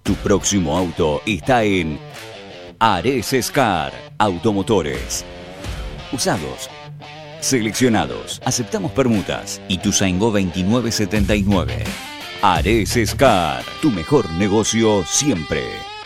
Tu próximo auto está en Ares Car Automotores. Usados, seleccionados, aceptamos permutas. Ituzaingó 2979. Ares Car, tu mejor negocio siempre.